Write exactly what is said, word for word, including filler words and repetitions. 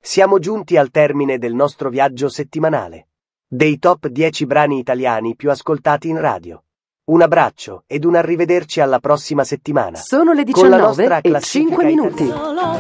Siamo giunti al termine del nostro viaggio settimanale. Dei top dieci brani italiani più ascoltati in radio. Un abbraccio ed un arrivederci alla prossima settimana. Sono le Con la diciannove nostra e classifica cinque minuti. italiana.